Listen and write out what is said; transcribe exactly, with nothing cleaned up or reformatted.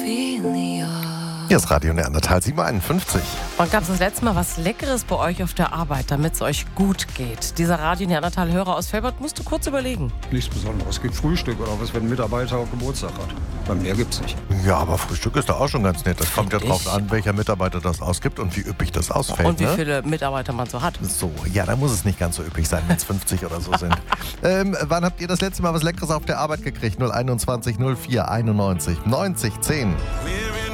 Hier ist Radio Neandertal sieben einundfünfzig. Wann gab es das letzte Mal was Leckeres bei euch auf der Arbeit, damit es euch gut geht? Dieser Radio Neandertal-Hörer aus Felbert musste kurz überlegen. Nichts Besonderes. Es gibt Frühstück oder was, wenn ein Mitarbeiter Geburtstag hat. Bei mir gibt's nicht. Ja, aber Frühstück ist doch auch schon ganz nett. Das kommt ja drauf an, welcher Mitarbeiter das ausgibt und wie üppig das ausfällt. Und wie ne? viele Mitarbeiter man so hat. So, ja, da muss es nicht ganz so üppig sein, wenn es fünfzig oder so sind. ähm, wann habt ihr das letzte Mal was Leckeres auf der Arbeit gekriegt? null einundzwanzig null vier einundneunzig neunzig zehn.